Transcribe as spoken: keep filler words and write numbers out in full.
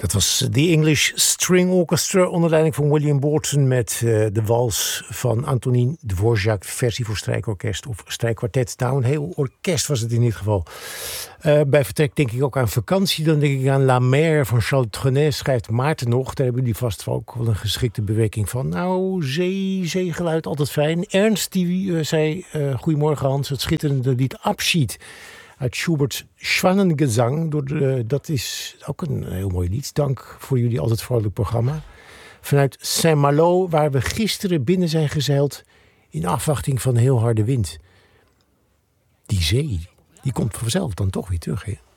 Dat was The English String Orchestra onder leiding van William Borton met uh, de wals van Antonin Dvorak, versie voor strijkorkest of strijkkwartet. Nou, een heel orkest was het in dit geval. Uh, bij vertrek denk ik ook aan vakantie. Dan denk ik aan La Mer van Charles Trenet, schrijft Maarten nog. Daar hebben jullie vast ook wel een geschikte bewerking van. Nou, zee, zeegeluid, altijd fijn. Ernst die uh, zei, uh, goedemorgen Hans, het schitterende lied Abschied uit Schubert's Schwannengezang. Door de, dat is ook een heel mooi lied. Dank voor jullie altijd vrolijk programma. Vanuit Saint-Malo, waar we gisteren binnen zijn gezeild in afwachting van heel harde wind. Die zee, die komt vanzelf dan toch weer terug, hè?